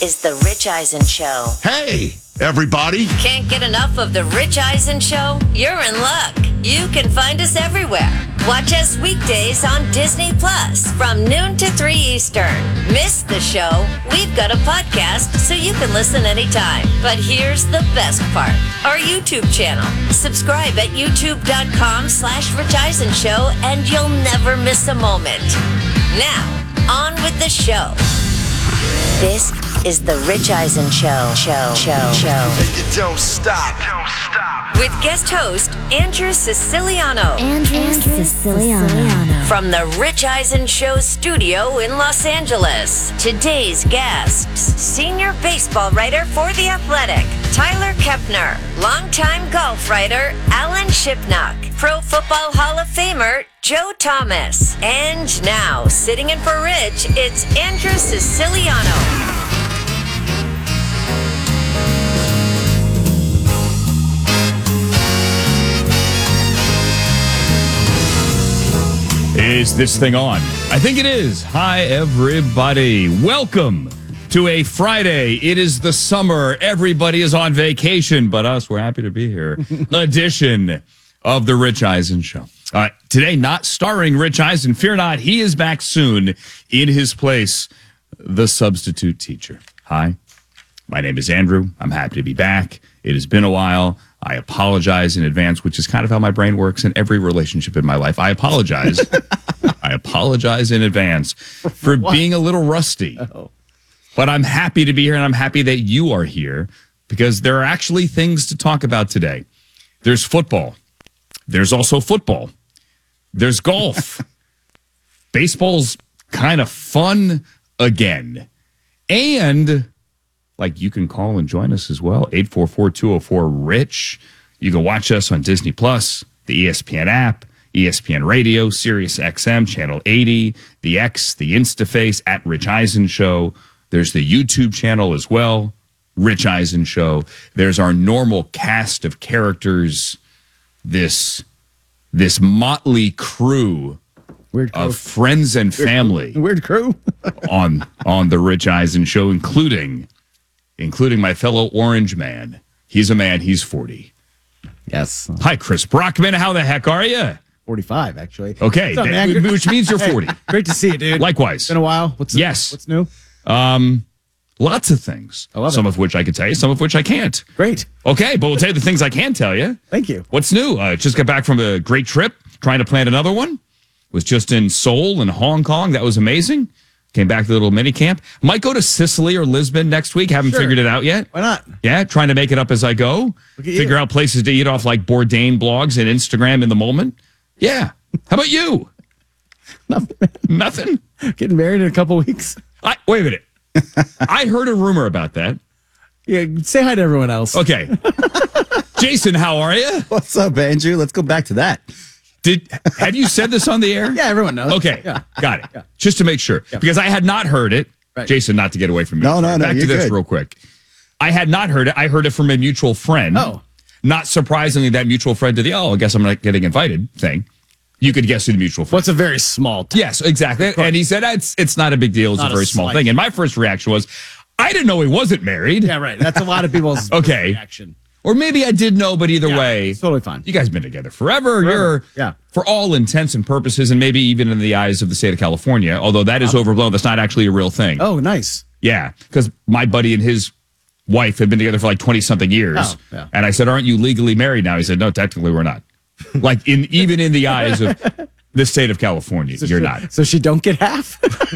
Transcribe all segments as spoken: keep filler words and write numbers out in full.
is The Rich Eisen Show. Hey, everybody. Can't get enough of The Rich Eisen Show? You're in luck. You can find us everywhere. Watch us weekdays on Disney Plus from noon to three Eastern. Miss the show? We've got a podcast so you can listen anytime. But here's the best part. Our YouTube channel. Subscribe at youtube.com slash Rich Eisen Show and you'll never miss a moment. Now, on with the show. This is The Rich Eisen Show. Show, show, show. And you don't stop. Don't stop. With guest host Andrew Siciliano. Andrew, Andrew Siciliano. From the Rich Eisen Show studio in Los Angeles. Today's guests, senior baseball writer for The Athletic, Tyler Kepner, longtime golf writer, Alan Shipnuck, Pro Football Hall of Famer, Joe Thomas. And now, sitting in for Rich, it's Andrew Siciliano. Is this thing on? I think it is. Hi, everybody. Welcome to a Friday. It is the summer. Everybody is on vacation, but us, we're happy to be here. Edition of The Rich Eisen Show. Uh, today, not starring Rich Eisen. Fear not, he is back soon. In his place, the substitute teacher. Hi, my name is Andrew. I'm happy to be back. It has been a while. I apologize in advance, which is kind of how my brain works in every relationship in my life. I apologize. I apologize in advance for being a little rusty. Oh. But I'm happy to be here, and I'm happy that you are here because there are actually things to talk about today. There's football. There's also football. There's golf. Baseball's kind of fun again. And like you can call and join us as well. eight four four, two oh four, RICH. You can watch us on Disney Plus, the E S P N app, E S P N Radio, Sirius X M, Channel eighty, the X, the Instaface, at Rich Eisen Show. There's the YouTube channel as well, Rich Eisen Show. There's our normal cast of characters, this, this motley crew Weird crew. of friends and family Weird crew. on, on the Rich Eisen Show, including... including my fellow orange man. He's a man, he's forty. Yes. Hi, Chris Brockman. How the heck are you? forty-five, actually. Okay, What's up, that- man? which means you're forty. Great to see you, dude. Likewise. Been a while. What's Yes. What's new? Um, lots of things. I love some it. of which I could tell you, some of which I can't. Great. Okay, but we'll tell you the things I can tell you. Thank you. What's new? Uh, just got back from a great trip, trying to plan another one. Was just in Seoul and Hong Kong. That was amazing. Came back to the little mini camp. Might go to Sicily or Lisbon next week. Haven't Sure. figured it out yet. Why not? Yeah, trying to make it up as I go. Look at Figure you. out places to eat off like Bourdain blogs and Instagram in the moment. Yeah. How about you? Nothing. Nothing? Getting married in a couple weeks. I, wait a minute. I heard a rumor about that. Yeah, say hi to everyone else. Okay. Jason, how are you? What's up, Andrew? Let's go back to that. Did have you said this on the air? Yeah, everyone knows. Okay. Yeah. Got it. Just to make sure. Because I had not heard it. Right. Jason, not to get away from me. No, no, no, Back to you're this good. real quick. I had not heard it. I heard it from a mutual friend. Oh. Not surprisingly, that mutual friend did the, oh, I guess I'm not getting invited thing. You could guess who the mutual friend. What's a very small town? Yes, exactly. And he said, it's, it's not a big deal. It's Not a a very small slight. thing. And my first reaction was, I didn't know he wasn't married. Yeah, right. That's a lot of people's Okay. reaction. Or maybe I did know, but either Yeah, way, it's totally fine. you guys have been together forever. Forever. You're, Yeah. for all intents and purposes, and maybe even in the eyes of the state of California, although that is overblown, that's not actually a real thing. Oh, nice. Yeah, because my buddy and his wife had been together for like twenty-something years. Oh, yeah. And I said, aren't you legally married now? He said, no, technically we're not. Like, in even in the eyes of the state of California, you're she, not. So she don't get half?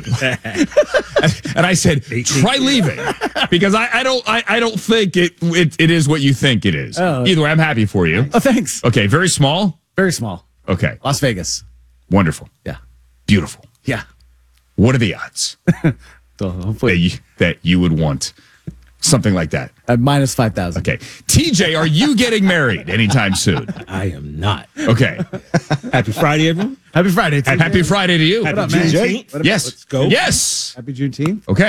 And I said, try leaving, because I, I don't I, I don't think it, it it is what you think it is. Oh. Either way, I'm happy for you. Oh, thanks. Okay, very small. Very small. Okay, Las Vegas. wonderful, Yeah. beautiful. Yeah. What are the odds So that hopefully you, that you would want something like that? at minus five thousand. Okay, T J, are you getting married anytime soon? I am not. Okay, Happy Friday, everyone. Happy Friday. T J. happy Friday to you. Happy up, man? Juneteenth. Yes, Let's go. Yes. Happy Juneteenth. Okay.